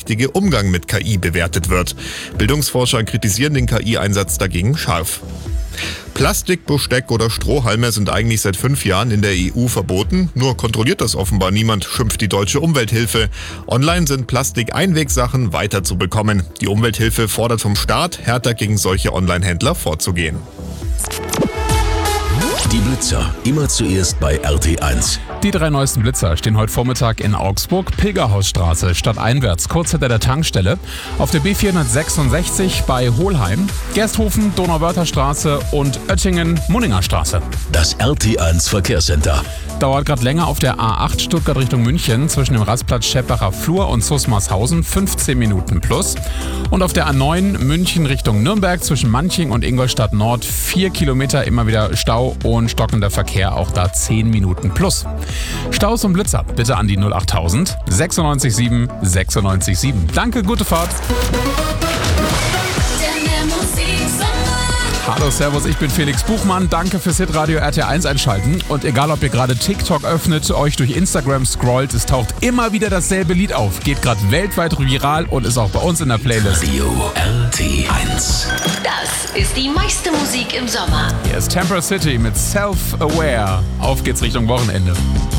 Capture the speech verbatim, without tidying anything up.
richtige Umgang mit K I bewertet wird. Bildungsforscher kritisieren den K I-Einsatz dagegen scharf. Plastik, Besteck oder Strohhalme sind eigentlich seit fünf Jahren in der E U verboten. Nur kontrolliert das offenbar niemand, schimpft die Deutsche Umwelthilfe. Online sind Plastik-Einwegsachen weiter zu bekommen. Die Umwelthilfe fordert vom Staat, härter gegen solche Online-Händler vorzugehen. Die Blitzer, immer zuerst bei R T eins. Die drei neuesten Blitzer stehen heute Vormittag in Augsburg, Pilgerhausstraße, stadteinwärts, kurz hinter der Tankstelle, auf der B vierhundertsechsundsechzig bei Hohlheim, Gersthofen, Donauwörtherstraße und Oettingen, Munningerstraße. Das R T eins Verkehrscenter. Dauert gerade länger auf der A acht Stuttgart Richtung München zwischen dem Rastplatz Scheppacher Flur und Susmarshausen, fünfzehn Minuten plus. Und auf der A neun München Richtung Nürnberg zwischen Manching und Ingolstadt Nord, vier Kilometer, immer wieder Stau und stockender Verkehr, auch da zehn Minuten plus. Staus und Blitzer bitte an die null achttausend sechsundneunzig sieben sechsundneunzig sieben. Danke, gute Fahrt. Hallo, servus, ich bin Felix Buchmann. Danke fürs Hitradio R T eins einschalten. Und egal, ob ihr gerade TikTok öffnet, euch durch Instagram scrollt, es taucht immer wieder dasselbe Lied auf. Geht gerade weltweit viral und ist auch bei uns in der Playlist. Radio R T eins. Das ist die meiste Musik im Sommer. Hier ist Temper City mit Self-Aware. Auf geht's Richtung Wochenende.